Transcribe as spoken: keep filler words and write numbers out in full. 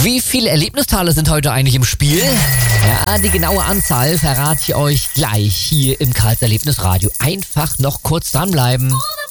Wie viele Erlebnisteile sind heute eigentlich im Spiel? Ja, die genaue Anzahl verrate ich euch gleich hier im Karls Erlebnisradio. Einfach noch kurz dranbleiben.